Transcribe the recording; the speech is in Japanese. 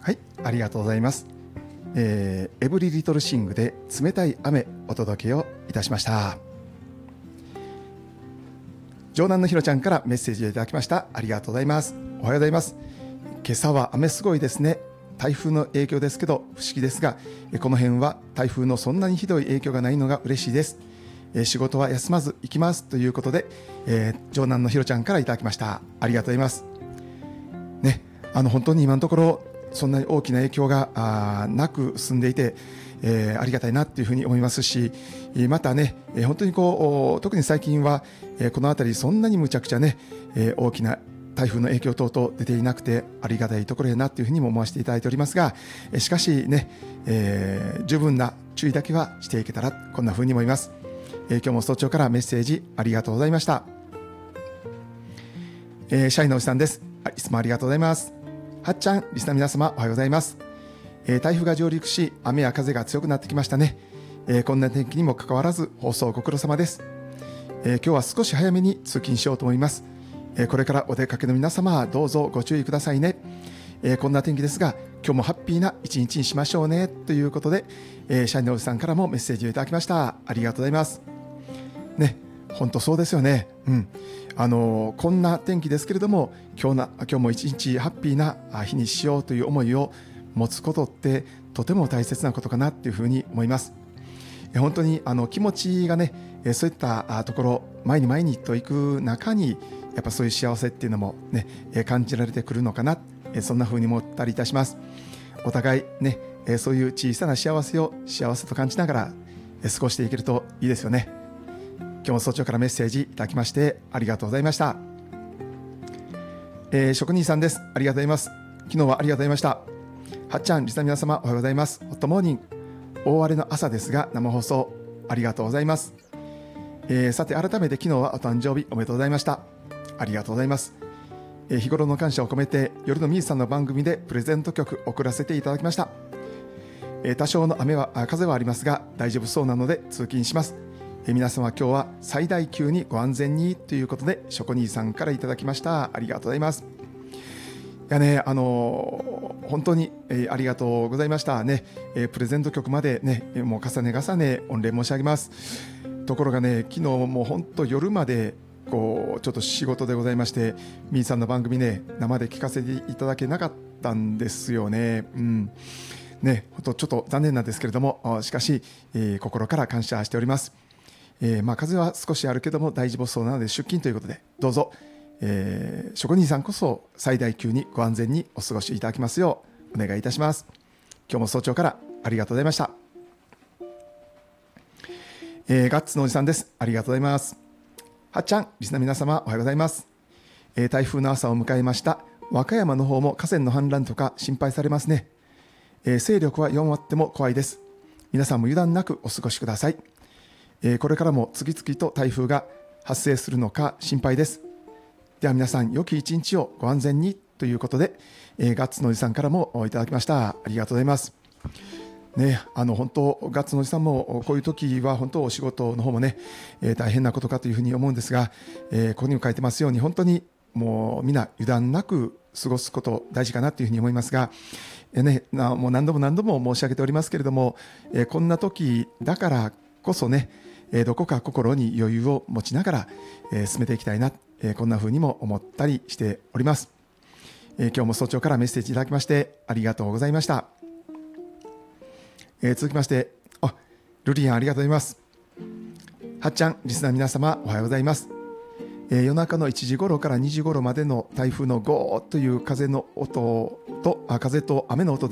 はい、ありがとうございます。エブリリトルシングで冷たい雨お届けをいたしました。城南のひろちゃんからメッセージをいただきました。ありがとうございます。おはようございます。今朝は雨すごいですね。台風の影響ですけど不思議ですが、この辺は台風のそんなにひどい影響がないのが嬉しいです。仕事は休まず行きますということで、城南のひろちゃんからいただきました。ありがとうございますね。本当に今のところそんなに大きな影響がなく進んでいて、ありがたいなというふうに思いますし、またね、本当に特に最近は、この辺りそんなにむちゃくちゃね、大きな台風の影響等々出ていなくてありがたいところやなというふうにも思わせていただいておりますが、しかしね、十分な注意だけはしていけたらこんなふうに思います。今日も早朝からメッセージありがとうございました。社員のおじさんです。いつもありがとうございます。はっちゃん、リスナー皆様おはようございます。台風が上陸し雨や風が強くなってきましたね。こんな天気にもかかわらず放送ご苦労様です。今日は少し早めに通勤しようと思います。これからお出かけの皆様どうぞご注意くださいね。こんな天気ですが今日もハッピーな一日にしましょうねということで、社員のおじさんからもメッセージをいただきました。ありがとうございますね。本当そうですよね。こんな天気ですけれども今日も一日ハッピーな日にしようという思いを持つことってとても大切なことかなというふうに思います。本当に気持ちがね、そういったところ前に前にといく中にやっぱそういう幸せっていうのもね、感じられてくるのかな、そんなふうに思ったりいたします。お互いね、そういう小さな幸せを幸せと感じながら過ごしていけるといいですよね。今日も早朝からメッセージいただきましてありがとうございました。職人さんです。ありがとうございます。昨日はありがとうございました。はっちゃん、リスナー皆様おはようございます。ホットモーニング、大荒れの朝ですが生放送ありがとうございます。さて改めて昨日はお誕生日おめでとうございました。ありがとうございます。日頃の感謝を込めて夜のみーさんの番組でプレゼント曲送らせていただきました。多少の風はありますが大丈夫そうなので通勤します。皆様今日は最大級にご安全にということでショコニーさんからいただきました。ありがとうございます。いやね、本当に、ありがとうございましたね。プレゼント曲までねもう重ね重ね御礼申し上げます。ところがね昨日もう本当夜までちょっと仕事でございましてみーさんの番組ね生で聞かせていただけなかったんですよね。ね、本当ちょっと残念なんですけれどもしかし、心から感謝しております。風は少しあるけども大丈夫そうなので出勤ということでどうぞ、職人さんこそ最大級にご安全にお過ごしいただきますようお願いいたします。今日も早朝からありがとうございました。ガッツのおじさんです。ありがとうございます。はっちゃん、リスナー皆様おはようございます。台風の朝を迎えました。和歌山の方も河川の氾濫とか心配されますね。勢力は弱まっても怖いです。皆さんも油断なくお過ごしください。これからも次々と台風が発生するのか心配です。では皆さん良き一日をご安全にということで、ガッツのおじさんからもいただきました。ありがとうございますね。本当ガッツのおじさんもこういう時は本当お仕事の方もね、大変なことかというふうに思うんですが、ここにも書いてますように本当にもうみんな油断なく過ごすこと大事かなというふうに思いますが、もう何度も申し上げておりますけれども、こんな時だからこそね、どこか心に余裕を持ちながら、進めていきたいな、こんなふうにも思ったりしております。今日も早朝からメッセージいただきましてありがとうございました。続きましてルリアンありがとうございます。はっちゃん、リスナー皆様おはようございます。夜中の1時頃から2時頃までの台風のゴーという風と雨の音で